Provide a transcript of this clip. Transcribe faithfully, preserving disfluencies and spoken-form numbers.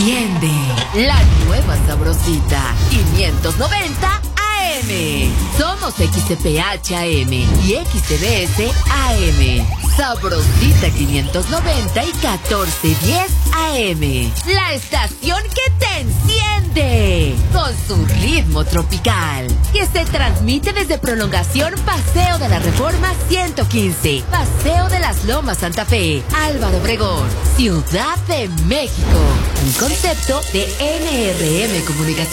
enciende. La nueva sabrosita, quinientos noventa A M. Somos X C P H A M y X C B S A M. Sabrosita quinientos noventa y catorce diez A M. La estación que te enciende. Con su ritmo tropical. Que se transmite desde Prolongación Paseo de la Reforma ciento quince. Paseo de las Lomas Santa Fe. Álvaro Obregón. Ciudad de México. Un concepto de N R M Comunicación.